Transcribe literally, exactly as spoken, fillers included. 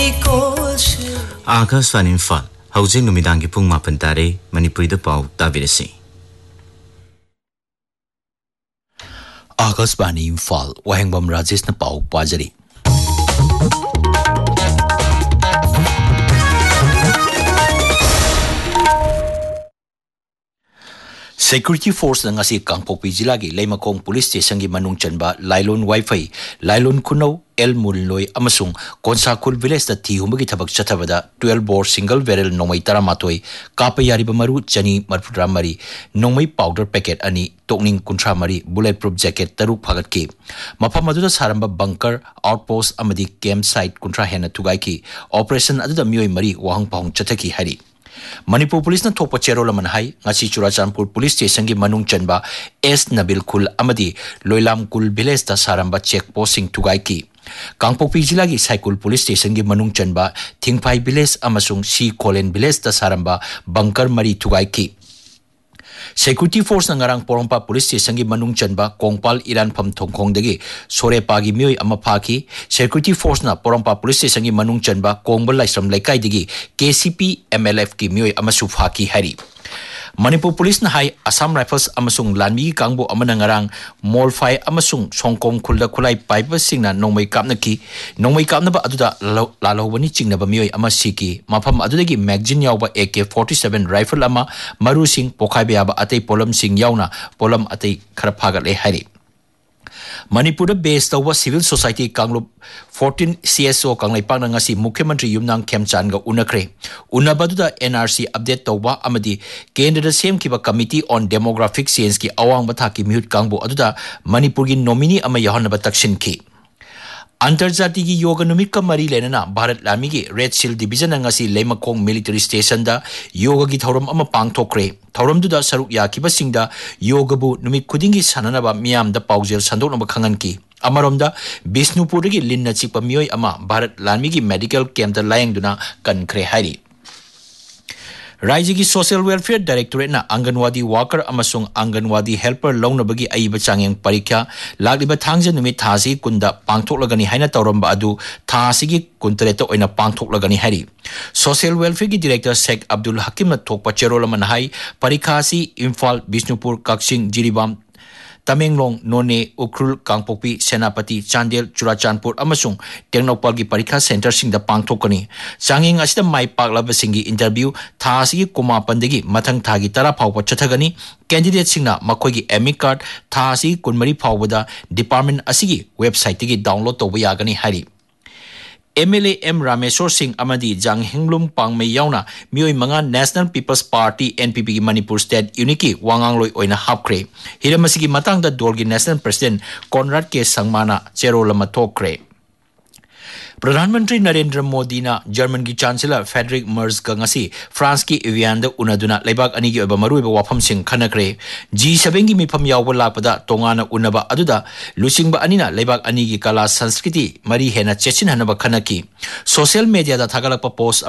आकाशवाणी इम्फाल हौजिक नुमिदांगी पुंग मापन तारे मणिपुरीदा पाउ ताबिरसी आकाशवाणी इम्फाल वहेंगबम राजेशना पाउ पाजरी Security Force ng asi Kangpokpi Jila gi Leimakong Police Station gi manung chanba Lailon Wi-Fi Lailon Kunaw El Mulnoy amasung Konsakul Village da thi humagi thabak chathabada twelve bore single barrel nomai taramatoi kapayari bamaru chani marpudra mari nomai powder packet ani tokning kuntra mari bulletproof jacket taruk phagat ki mafam aduda saramba bunker outpost amadi campsite kuntra hena tugai ki operation aduda mioi mari wahang pahong chathaki hari Manipur Police na thokpa cherol man hai ngasi Churachandpur Police Station gi manung chanba S Nabil Kul amadi Loilam Kul Village da saramba checkpost sing tugai ki Kangpokpi Jila gi Saikul Police Station gi manung chanba Thingphai Village amasung Si Kolen Village da saramba bunker mari tugai ki Security Force na ngarang Porompa Police Station gi manung chanba Kongpal Iran pham thongkhong dagi Sorepa gi mioi ama phaki Security Force na Porompa Police Station gi manung chanba Kongbal Laisram Laikai dagi K C P M L F gi mioi ama su phaki hari Manipur Police na hai Assam Rifles amasung Lanmi gi kangbo amana ngarang Molfai amasung Songkong khulda khulai paipa singna nongmai kapna ki nongmai kapna ba aduda lalawani chingna ba mioi ama siki mafam adudagi magazine yawba A K forty-seven rifle ama maru sing pokhai ba atei polam sing yauna polam atei khara phagat le hari Manipur based over civil society Kanglup fourteen C S O Kanglai Pangna ngasi Mukhyamantri Yumnang Khemchan ga unakre unabaduda N R C update tawba amadi Kendra Sem kiba Committee on Demographic Science ki awang batha ki mihut kangbo aduda Manipur gi nominee ama yahon ba taksin ki Antarjati gi yoga numit ka mari lenana Bharat Lami gi Red Shield Division ngasi Leimakong Military Station da yoga gi thoram ama pangthokre thoram du da saruk ya ki basingda yoga bu numit khudingi sanana ba miyam da paujel sandok na khangan ki amarom da Bisnupur gi linna chikpa mioi ama Bharat Lami gi medical camp da layang duna kan khre hari Raiji gi Social Welfare Directorate na Anganwadi worker amasung Anganwadi helper launabagi aiba changyang parikya lagliba thangja numit thasi kunda pangthoklagani haina tawramba adu thasi gi kuntreta oina pangthoklagani hari Social Welfare gi Director Sheikh Abdul Hakim na thokpa cherol man hai parikha si Imphal Bisnupur Kaksing Jiribam Tamenglong None Ukrul Kangpokpi Senapati Chandel Churachandpur amasung Tengnopal gi parikha center sing da pangthokani changing asida mai paklaba singi interview thasi gi kuma pandegi mathang thagi tara phawpa chathagani candidate singna makoi gi admit card thasi kunmari phawbada department asigi website gi download toba yagani hari M L A M Rameshwar Singh amadi Jang Hinglum Pangmei yauna mioi manga National People's Party N P P gi Manipur State Uniki wangangloi oina hapkre hiramasigi matangda Dolgi National President Conrad K Sangmana cherolama thokre Pradhan Mantri Narendra Modi na German gi Chancellor Friedrich Merz ka ngasi France ki Evian da unaduna leibak ani gi oba maru ba wafam sing khanakre G seven gi mifam yawba lakpada tongana unaba aduda lusingba anina leibak ani gi kala sanskriti mari hena chechin hanaba khanaki social media da thagalakpa post